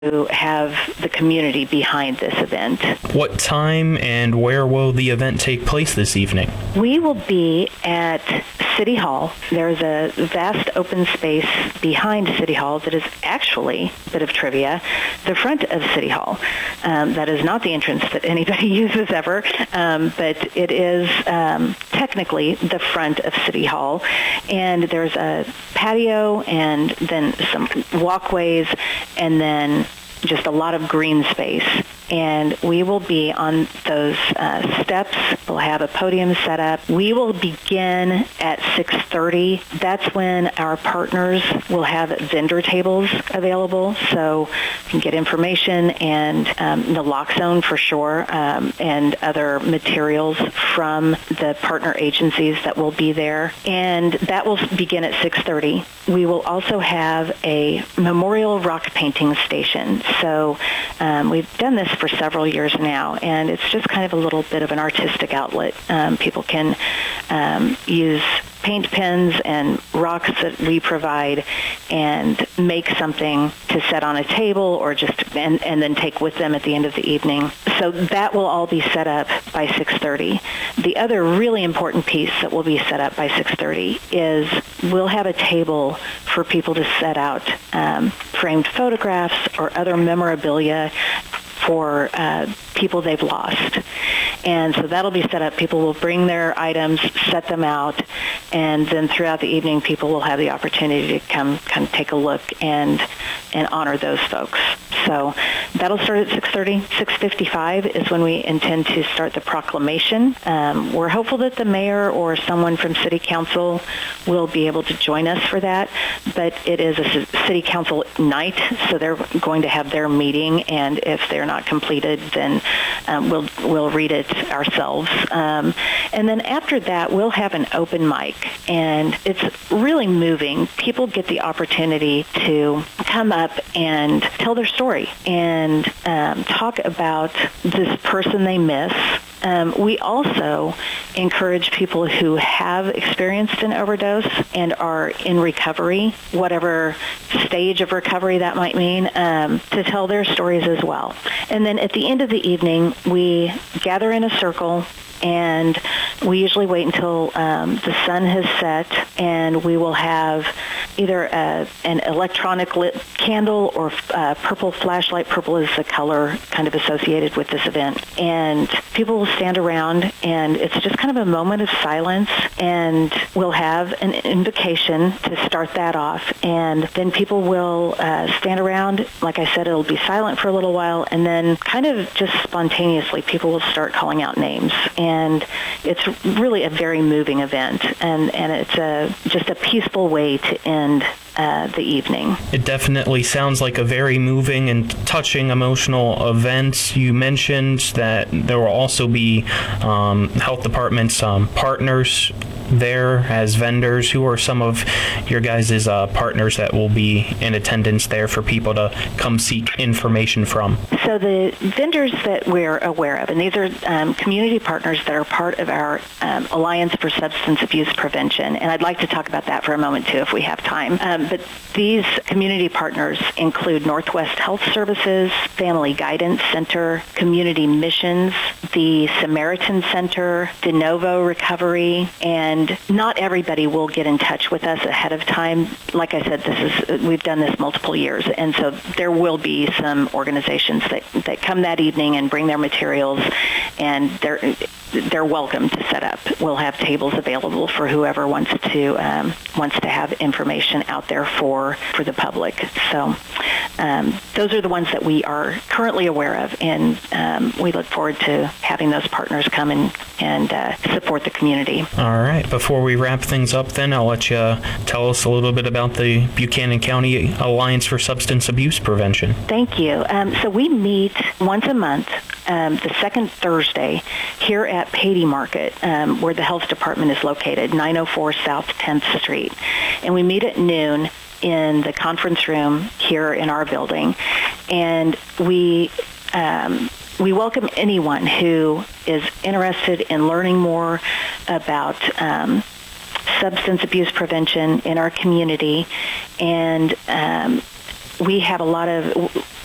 have the community behind this event. What time and where will the event take place this evening? We will be at City Hall. There's a vast open space behind City Hall that is actually, bit of trivia, the front of City Hall. That is not the entrance that anybody uses ever, but it is technically the front of City Hall. And there's a patio and then some walkways and then just a lot of green space. And we will be on those steps. We'll have a podium set up. We will begin at 6:30. That's when our partners will have vendor tables available, so you can get information and naloxone for sure, and other materials from the partner agencies that will be there. And that will begin at 6:30. We will also have a memorial rock painting station. So we've done this for several years now, and it's just kind of a little bit of an artistic outlet. People can use paint pens and rocks that we provide and make something to set on a table or just and then take with them at the end of the evening. So that will all be set up by 6:30. The other really important piece that will be set up by 6:30 is we'll have a table for people to set out framed photographs or other memorabilia for people they've lost. And so that'll be set up. People will bring their items, set them out, and then throughout the evening, people will have the opportunity to come take a look and honor those folks. So that'll start at 6:30. 6:55 is when we intend to start the proclamation. We're hopeful that the mayor or someone from City Council will be able to join us for that, but it is a City Council night, so they're going to have their meeting, and if they're not completed, then we'll read it ourselves. And then after that, we'll have an open mic, and it's really moving. People get the opportunity to come up and tell their story and talk about this person they miss. We also encourage people who have experienced an overdose and are in recovery, whatever stage of recovery that might mean, to tell their stories as well. And then at the end of the evening, we gather in a circle, and we usually wait until the sun has set, and we will have either an electronic lit candle or purple flashlight. Purple is the color kind of associated with this event. And people will stand around, and it's just kind of a moment of silence, and we'll have an invocation to start that off. And then people will stand around. Like I said, it'll be silent for a little while, and then kind of just spontaneously, people will start calling out names. And it's really a very moving event, and it's just a peaceful way to end the evening. It definitely sounds like a very moving and touching emotional event. You mentioned that there will also be health department's partners there as vendors. Who are some of your guys' partners that will be in attendance there for people to come seek information from? So the vendors that we're aware of, and these are community partners that are part of our Alliance for Substance Abuse Prevention, and I'd like to talk about that for a moment too if we have time. But these community partners include Northwest Health Services, Family Guidance Center, Community Missions, the Samaritan Center, De Novo Recovery, and not everybody will get in touch with us ahead of time. Like I said, we've done this multiple years, and so there will be some organizations that come that evening and bring their materials, and they're welcome to set up. We'll have tables available for whoever wants to have information out there for the public. So those are the ones that we are currently aware of, and we look forward to having those partners come and support the community. All right. Before we wrap things up, then, I'll let you tell us a little bit about the Buchanan County Alliance for Substance Abuse Prevention. Thank you. So we meet once a month, the second Thursday, here at Patey Market, where the health department is located, 904 South 10th Street. And we meet at noon in the conference room here in our building. And we welcome anyone who is interested in learning more about substance abuse prevention in our community. And we have a lot of